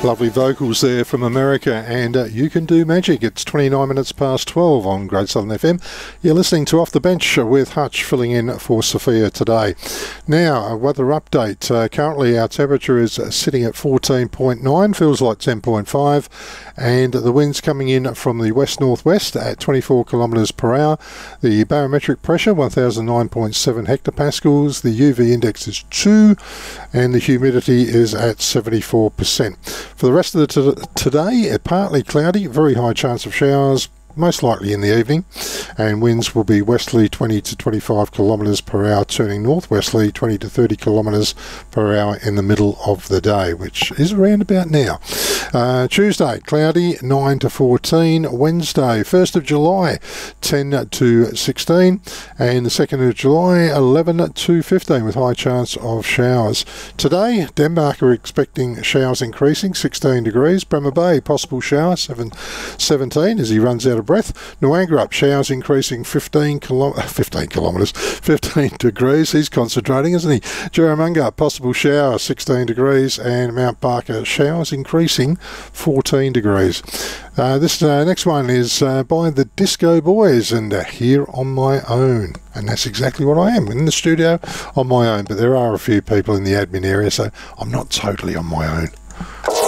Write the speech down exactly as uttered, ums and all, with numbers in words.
Lovely vocals there from America, and uh, You Can Do Magic. It's twenty-nine minutes past twelve on Great Southern F M. You're listening to Off the Bench with Hutch filling in for Sophia today. Now, a weather update. Uh, currently our temperature is sitting at fourteen point nine, feels like ten point five, and the wind's coming in from the west-northwest at twenty-four kilometres per hour. The barometric pressure, one thousand nine point seven hectopascals. The U V index is two, and the humidity is at seventy-four percent. For the rest of the t- today, partly cloudy, very high chance of showers, most likely in the evening, and winds will be westerly twenty to twenty-five kilometres per hour, turning northwesterly twenty to thirty kilometres per hour in the middle of the day, which is around about now. Uh, Tuesday, cloudy, nine to fourteen. Wednesday, first of July, ten to sixteen, and the second of July, eleven to fifteen, with high chance of showers. Today, Denmark are expecting showers increasing, sixteen degrees. Bremer Bay, possible shower, seven, seventeen, as he runs out of breath. Noangrup, showers increasing fifteen, kilo- fifteen kilometres, fifteen degrees. He's concentrating, isn't he? Jaramunga, possible shower, sixteen degrees, and Mount Barker, showers increasing fourteen degrees. Uh, this uh, next one is uh, by the Disco Boys, and uh, Here on My Own. And that's exactly what I am, in the studio on my own. But there are a few people in the admin area, so I'm not totally on my own.